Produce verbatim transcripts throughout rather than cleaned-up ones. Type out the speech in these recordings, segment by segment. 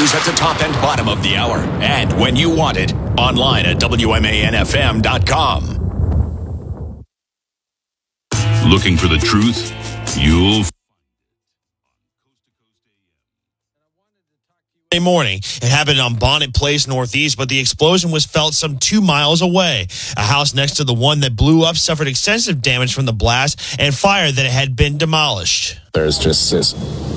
news at the top and bottom of the hour. And when you want it, online at W M A N F M dot com. Looking for the truth? You'll morning. It happened on Bonnet Place Northeast, but the explosion was felt some two miles away. A house next to the one that blew up suffered extensive damage from the blast and fire that had been demolished. There's just this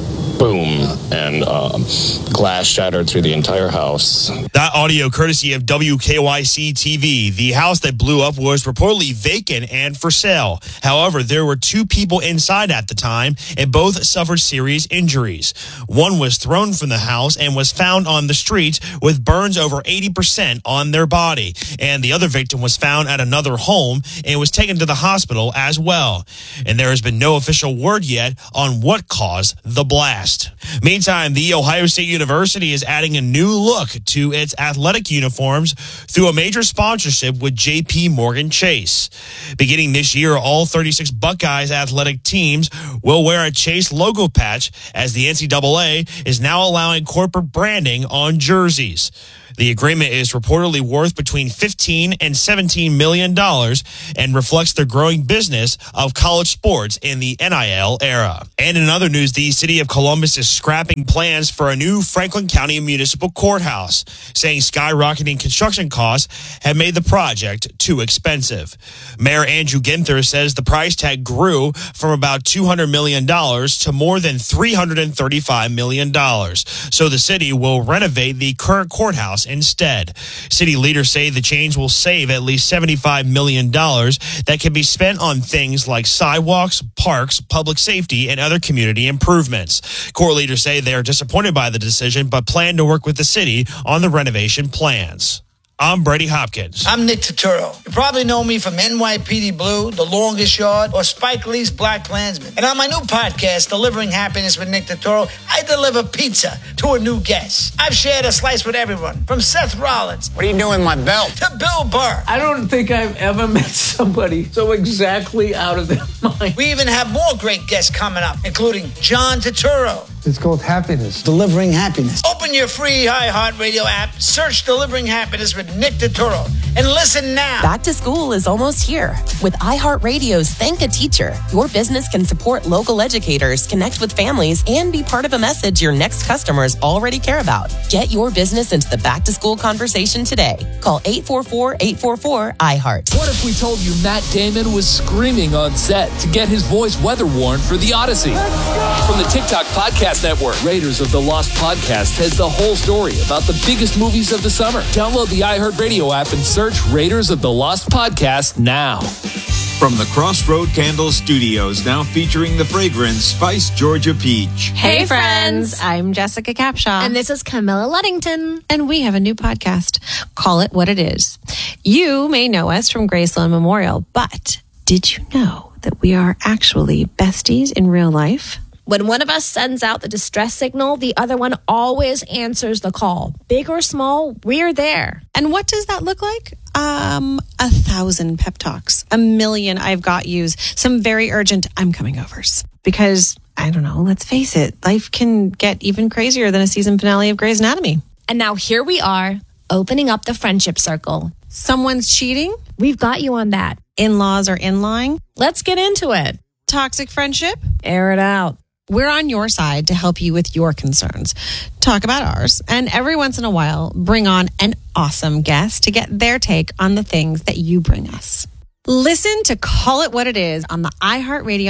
boom, and um, glass shattered through the entire house. That audio courtesy of W K Y C T V. The house that blew up was reportedly vacant and for sale. However, there were two people inside at the time, and both suffered serious injuries. One was thrown from the house and was found on the street with burns over eighty percent on their body. And the other victim was found at another home and was taken to the hospital as well. And there has been no official word yet on what caused the blast. Meantime, The Ohio State University is adding a new look to its athletic uniforms through a major sponsorship with J P Morgan Chase. Beginning this year, all thirty-six Buckeyes athletic teams will wear a Chase logo patch, as the N C double A is now allowing corporate branding on jerseys. The agreement is reportedly worth between fifteen and seventeen million dollars and reflects the growing business of college sports in the N I L era. And in other news, the city of Columbus is scrapping plans for a new Franklin County Municipal Courthouse, saying skyrocketing construction costs have made the project too expensive. Mayor Andrew Ginther says the price tag grew from about two hundred million dollars to more than three hundred thirty-five million dollars. So the city will renovate the current courthouse instead. City leaders say the change will save at least seventy-five million dollars that can be spent on things like sidewalks, parks, public safety, and other community improvements. Court leaders say they are disappointed by the decision, but plan to work with the city on the renovation plans. I'm Brady Hopkins. I'm Nick Turturro. You probably know me from N Y P D Blue, The Longest Yard, or Spike Lee's Black Klansman. And on my new podcast, Delivering Happiness with Nick Turturro, I deliver pizza to a new guest. I've shared a slice with everyone, from Seth Rollins. What are you doing with my belt? To Bill Burr. I don't think I've ever met somebody so exactly out of their mind. We even have more great guests coming up, including John Turturro. It's called Happiness. Delivering Happiness. Open your free iHeartRadio app, search Delivering Happiness with Nick Turturro, and listen now. Back to school is almost here. With iHeartRadio's Thank a Teacher, your business can support local educators, connect with families, and be part of a message your next customers already care about. Get your business into the back to school conversation today. Call eight four four, eight four four, I heart. What if we told you Matt Damon was screaming on set to get his voice weather worn for The Odyssey? From the TikTok Podcast Network, Raiders of the Lost Podcast has the whole story about the biggest movies of the summer. Download the iHeartRadio app and search Raiders of the Lost Podcast now. From the Crossroad Candle Studios, now featuring the fragrance Spice Georgia Peach. Hey, friends. I'm Jessica Capshaw. And this is Camilla Luddington. And we have a new podcast. Call It What It Is. You may know us from Graceland Memorial, but did you know that we are actually besties in real life? When one of us sends out the distress signal, the other one always answers the call. Big or small, we're there. And what does that look like? Um, a thousand pep talks, a million I've got yous, some very urgent I'm coming overs. Because, I don't know, let's face it, life can get even crazier than a season finale of Grey's Anatomy. And now here we are, opening up the friendship circle. Someone's cheating? We've got you on that. In-laws are in-lying? Let's get into it. Toxic friendship? Air it out. We're on your side to help you with your concerns. Talk about ours. And every once in a while, bring on an awesome guest to get their take on the things that you bring us. Listen to Call It What It Is on the iHeartRadio